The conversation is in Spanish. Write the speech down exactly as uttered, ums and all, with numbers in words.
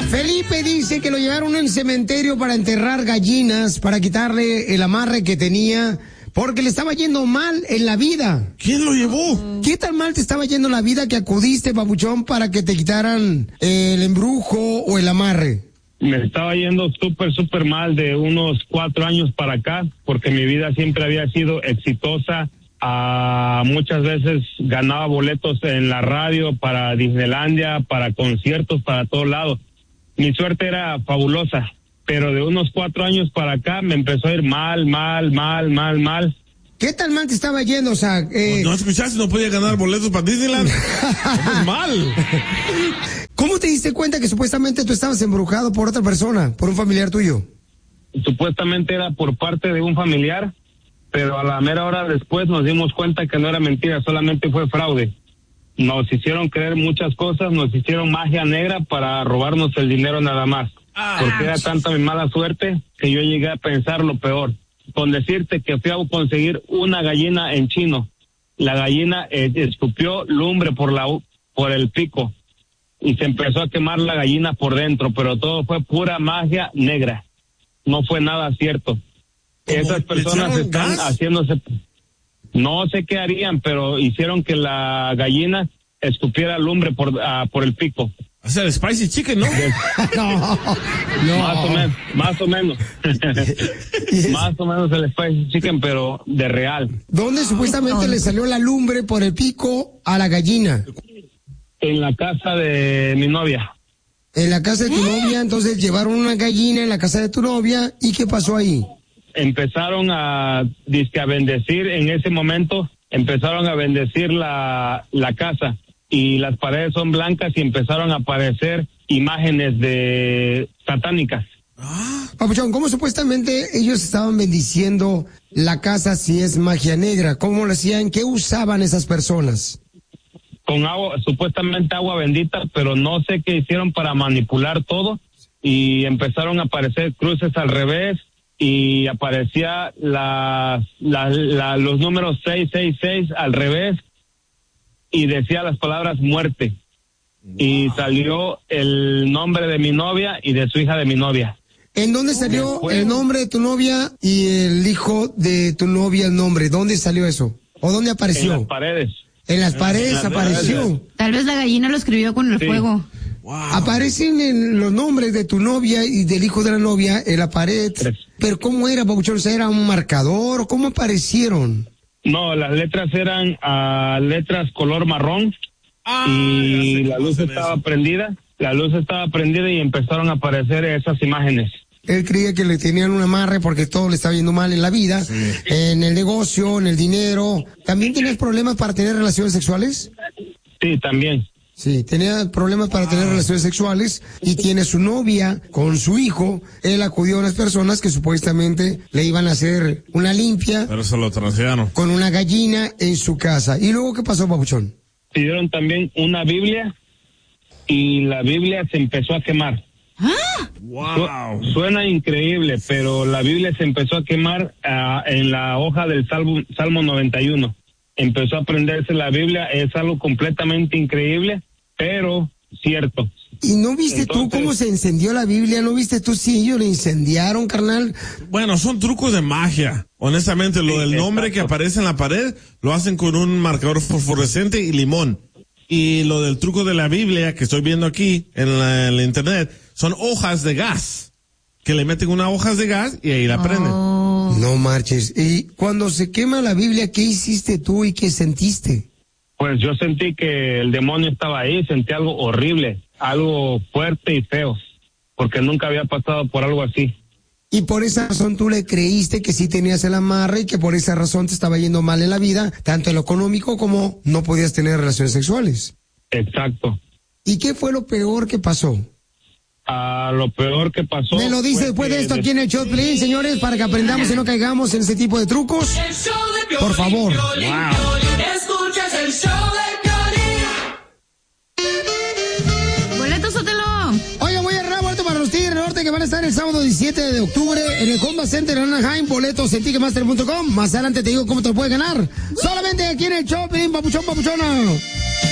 Felipe dice que lo llevaron al cementerio para enterrar gallinas, para quitarle el amarre que tenía, porque le estaba yendo mal en la vida. ¿Quién lo llevó? ¿Qué tan mal te estaba yendo en la vida que acudiste, papuchón, para que te quitaran el embrujo o el amarre? Me estaba yendo súper, súper mal de unos cuatro años para acá, porque mi vida siempre había sido exitosa. Ah, muchas veces ganaba boletos en la radio para Disneylandia, para conciertos, para todos lados. Mi suerte era fabulosa, pero de unos cuatro años para acá me empezó a ir mal, mal, mal, mal, mal. ¿Qué tan mal te estaba yendo? O sea, eh... ¿No escuchaste? No podía ganar boletos para Disneyland. Es mal. ¿Cómo te diste cuenta que supuestamente tú estabas embrujado por otra persona, por un familiar tuyo? Supuestamente era por parte de un familiar, pero a la mera hora después nos dimos cuenta que no era mentira, solamente fue fraude. Nos hicieron creer muchas cosas, nos hicieron magia negra para robarnos el dinero nada más. Ah, porque era tanta mi mala suerte que yo llegué a pensar lo peor. Con decirte que fui a conseguir una gallina en chino. La gallina eh, escupió lumbre por la por el pico y se empezó a quemar la gallina por dentro, pero todo fue pura magia negra. No fue nada cierto. Esas personas están gas? haciéndose... No sé qué harían, pero hicieron que la gallina escupiera lumbre por, uh, por el pico. O sea, el spicy chicken, ¿no? no, no. Más o menos, más o menos. Más o menos el spicy chicken, pero de real. ¿Dónde supuestamente le salió la lumbre por el pico a la gallina? En la casa de mi novia. En la casa de tu novia, entonces llevaron una gallina en la casa de tu novia, ¿y qué pasó ahí? Empezaron a, dizque a bendecir, en ese momento, empezaron a bendecir la, la casa. Y las paredes son blancas y empezaron a aparecer imágenes de satánicas. Ah, Papuchón, ¿cómo supuestamente ellos estaban bendiciendo la casa si es magia negra? ¿Cómo lo hacían? ¿Qué usaban esas personas? Con agua, supuestamente agua bendita, pero no sé qué hicieron para manipular todo. Y empezaron a aparecer cruces al revés y aparecía la, la, la, los números seis seis seis al revés. Y decía las palabras muerte. Wow. Y salió el nombre de mi novia y de su hija de mi novia. ¿En dónde salió Después, el nombre de tu novia y el hijo de tu novia el nombre? ¿Dónde salió eso? ¿O dónde apareció? En las paredes. En las paredes en las apareció. Paredes. Tal vez la gallina lo escribió con el sí. fuego. Wow. Aparecen en los nombres de tu novia y del hijo de la novia en la pared. Tres. Pero ¿cómo era, Pabuchón? ¿Era un marcador o cómo aparecieron? No, las letras eran uh, letras color marrón ah, y la luz estaba eso. prendida, la luz estaba prendida y empezaron a aparecer esas imágenes. Él creía que le tenían un amarre porque todo le estaba yendo mal en la vida, sí. en el negocio, en el dinero. ¿También tenías problemas para tener relaciones sexuales? Sí, también. Sí, tenía problemas para tener relaciones sexuales y tiene su novia con su hijo. Él acudió a unas personas que supuestamente le iban a hacer una limpia. Pero se lo transieron. Con una gallina en su casa. ¿Y luego qué pasó, Papuchón? Pidieron también una Biblia y la Biblia se empezó a quemar. ¡Ah! ¡Wow! Su- suena increíble, pero la Biblia se empezó a quemar uh, en la hoja del Salmo, Salmo noventa y uno. Empezó a prenderse la Biblia, es algo completamente increíble, pero cierto. ¿Y no viste Entonces, tú cómo se encendió la Biblia? ¿No viste tú si ellos le incendiaron, carnal? Bueno, son trucos de magia. Honestamente, lo sí, del nombre exacto. que aparece en la pared, lo hacen con un marcador fosforescente y limón. Y lo del truco de la Biblia, que estoy viendo aquí en la, en la internet, son hojas de gas. Que le meten unas hojas de gas y ahí la oh. prenden. No marches. Y cuando se quema la Biblia, ¿qué hiciste tú y qué sentiste? Pues yo sentí que el demonio estaba ahí, sentí algo horrible, algo fuerte y feo, porque nunca había pasado por algo así. Y por esa razón tú le creíste que sí tenías el amarre y que por esa razón te estaba yendo mal en la vida, tanto en lo económico como no podías tener relaciones sexuales. Exacto. ¿Y qué fue lo peor que pasó? Ah, lo peor que pasó. Me lo dice después de esto aquí en el show de Piolín, señores, para que aprendamos y no caigamos en ese tipo de trucos. Por favor. Wow. Escuchas el show de Piolín. Boletos, Sotelo. Oye, voy a agarrar boleto para los Tigres del Norte que van a estar el sábado diecisiete de octubre en el Honda Center en Anaheim. Boletos en ticketmaster punto com. Más adelante te digo cómo te lo puedes ganar. Solamente aquí en el show, Piolín, papuchón, papuchona.